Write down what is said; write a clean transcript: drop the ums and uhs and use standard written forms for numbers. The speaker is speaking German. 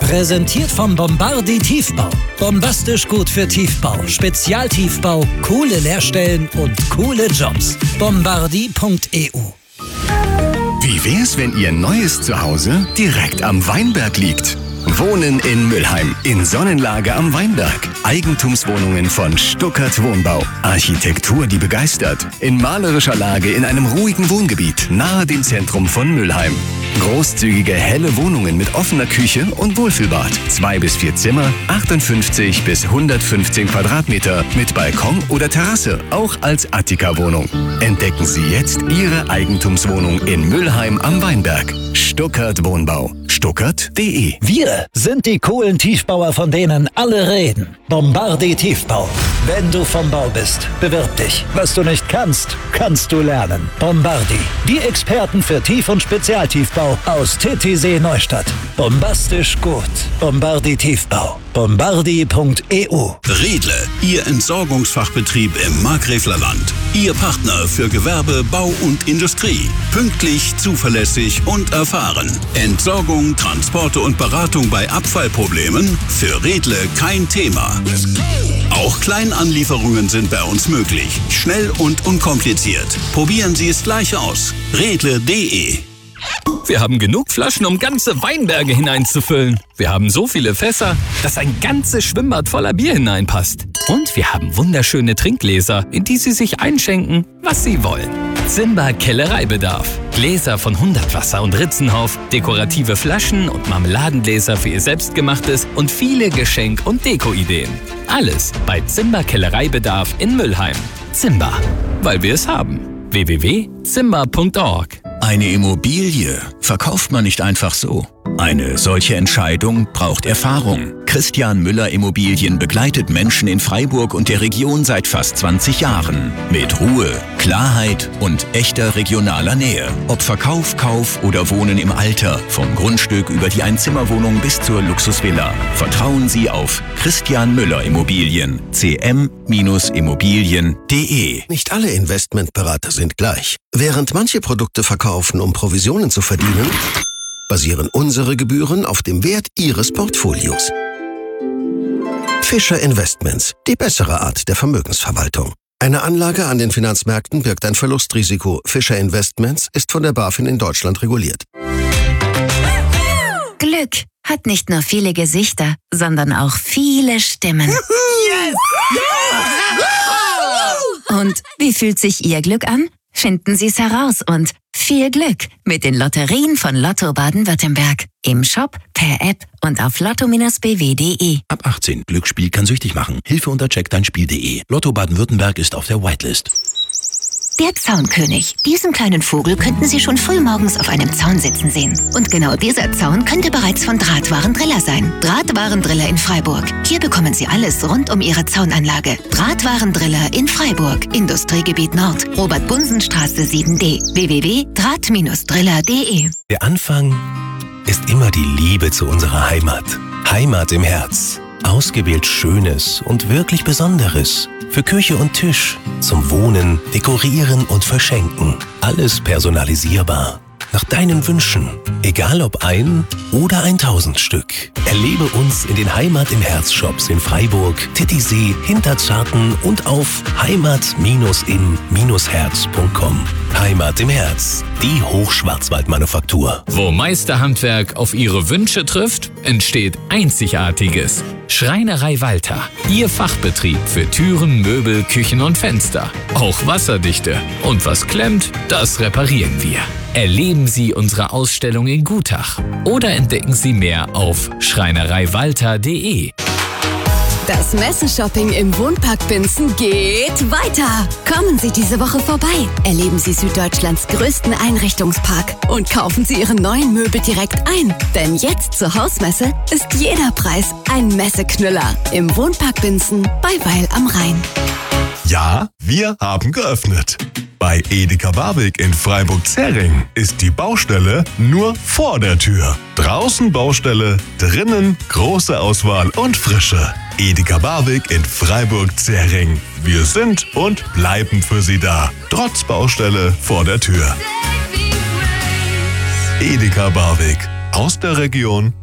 Präsentiert vom Bombardi Tiefbau. Bombastisch gut für Tiefbau, Spezialtiefbau, coole Leerstellen und coole Jobs. Bombardi.eu. Wie wär's, wenn Ihr neues Zuhause direkt am Weinberg liegt? Wohnen in Mülheim, in Sonnenlage am Weinberg. Eigentumswohnungen von Stuckert Wohnbau. Architektur, die begeistert. In malerischer Lage in einem ruhigen Wohngebiet, nahe dem Zentrum von Mülheim. Großzügige, helle Wohnungen mit offener Küche und Wohlfühlbad. 2 bis 4 Zimmer, 58 bis 115 Quadratmeter mit Balkon oder Terrasse, auch als Attika-Wohnung. Entdecken Sie jetzt Ihre Eigentumswohnung in Mülheim am Weinberg. Stuckert Wohnbau. Stuckert.de. Wir sind die coolen Tiefbauer, von denen alle reden. Bombardi Tiefbau. Wenn du vom Bau bist, bewirb dich. Was du nicht kannst, kannst du lernen. Bombardi. Die Experten für Tief- und Spezialtiefbau aus Titisee Neustadt. Bombastisch gut. Bombardi Tiefbau. Bombardi.eu. Redle, Ihr Entsorgungsfachbetrieb im Markgräflerland. Ihr Partner für Gewerbe, Bau und Industrie. Pünktlich, zuverlässig und erfahren. Entsorgung, Transporte und Beratung bei Abfallproblemen? Für Redle kein Thema. Auch Kleinanlieferungen sind bei uns möglich. Schnell und unkompliziert. Probieren Sie es gleich aus. Redle.de. Wir haben genug Flaschen, um ganze Weinberge hineinzufüllen. Wir haben so viele Fässer, dass ein ganzes Schwimmbad voller Bier hineinpasst. Und wir haben wunderschöne Trinkgläser, in die Sie sich einschenken, was Sie wollen. Zimba Kellereibedarf. Gläser von 100 Wasser und Ritzenhof, dekorative Flaschen und Marmeladengläser für Ihr Selbstgemachtes und viele Geschenk- und Deko-Ideen. Alles bei Zimba Kellereibedarf in Mülheim. Zimba, weil wir es haben. www.zimba.org. Eine Immobilie verkauft man nicht einfach so. Eine solche Entscheidung braucht Erfahrung. Christian Müller Immobilien begleitet Menschen in Freiburg und der Region seit fast 20 Jahren. Mit Ruhe, Klarheit und echter regionaler Nähe. Ob Verkauf, Kauf oder Wohnen im Alter. Vom Grundstück über die Einzimmerwohnung bis zur Luxusvilla. Vertrauen Sie auf Christian Müller Immobilien. cm-immobilien.de. Nicht alle Investmentberater sind gleich. Während manche Produkte verkaufen, um Provisionen zu verdienen, basieren unsere Gebühren auf dem Wert Ihres Portfolios. Fischer Investments, die bessere Art der Vermögensverwaltung. Eine Anlage an den Finanzmärkten birgt ein Verlustrisiko. Fischer Investments ist von der BaFin in Deutschland reguliert. Glück hat nicht nur viele Gesichter, sondern auch viele Stimmen. Yes! Und wie fühlt sich Ihr Glück an? Finden Sie es heraus und viel Glück mit den Lotterien von Lotto Baden-Württemberg. Im Shop, per App und auf lotto-bw.de. Ab 18. Glücksspiel kann süchtig machen. Hilfe unter checkdeinspiel.de. Lotto Baden-Württemberg ist auf der Whitelist. Der Zaunkönig. Diesen kleinen Vogel könnten Sie schon früh morgens auf einem Zaun sitzen sehen. Und genau dieser Zaun könnte bereits von Drahtwarendriller sein. Drahtwarendriller in Freiburg. Hier bekommen Sie alles rund um Ihre Zaunanlage. Drahtwarendriller in Freiburg. Industriegebiet Nord. Robert-Bunsen-Straße 7D. www.draht-driller.de. Der Anfang ist immer die Liebe zu unserer Heimat. Heimat im Herz. Ausgewählt Schönes und wirklich Besonderes. Für Küche und Tisch, zum Wohnen, Dekorieren und Verschenken. Alles personalisierbar. Nach deinen Wünschen. Egal ob 1 oder 1000 Stück. Erlebe uns in den Heimat im Herz Shops in Freiburg, Titisee, Hinterzarten und auf heimat-im-herz.com. Heimat im Herz, die Hochschwarzwaldmanufaktur. Wo Meisterhandwerk auf Ihre Wünsche trifft, entsteht Einzigartiges. Schreinerei Walter, Ihr Fachbetrieb für Türen, Möbel, Küchen und Fenster. Auch wasserdichte. Und was klemmt, das reparieren wir. Erleben Sie unsere Ausstellung in Gutach oder entdecken Sie mehr auf schreinereiwalter.de. Das Messeshopping im Wohnpark Binzen geht weiter. Kommen Sie diese Woche vorbei. Erleben Sie Süddeutschlands größten Einrichtungspark und kaufen Sie Ihre neuen Möbel direkt ein. Denn jetzt zur Hausmesse ist jeder Preis ein Messeknüller. Im Wohnpark Binzen bei Weil am Rhein. Ja, wir haben geöffnet. Bei Edeka Barwig in Freiburg-Zering ist die Baustelle nur vor der Tür. Draußen Baustelle, drinnen große Auswahl und Frische. Edeka Barwig in Freiburg-Zering. Wir sind und bleiben für Sie da. Trotz Baustelle vor der Tür. Edeka Barwig. Aus der Region